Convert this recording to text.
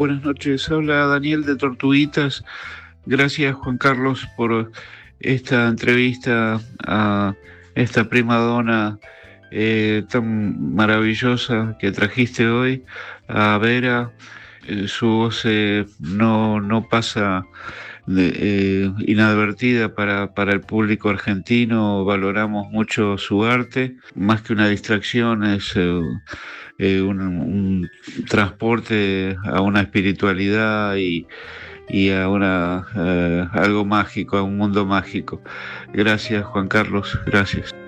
buenas noches. Habla Daniel de Tortuguitas. Gracias, Juan Carlos, por esta entrevista a esta prima donna tan maravillosa que trajiste hoy, a Vera. Su voz no pasa inadvertida para el público argentino. Valoramos mucho su arte, más que una distracción, es un transporte a una espiritualidad y a algo mágico, a un mundo mágico. Gracias, Juan Carlos, gracias.